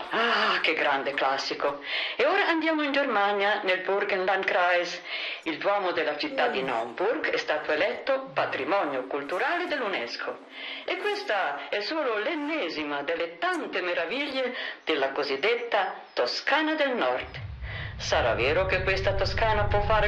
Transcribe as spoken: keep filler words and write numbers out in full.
Ah, che grande classico. E ora andiamo in Germania, nel Burgenlandkreis. Il Duomo della città di Naumburg è stato eletto patrimonio culturale dell'UNESCO. E questa è solo l'ennesima delle tante meraviglie della cosiddetta Toscana del Nord. Sarà vero che questa Toscana può fare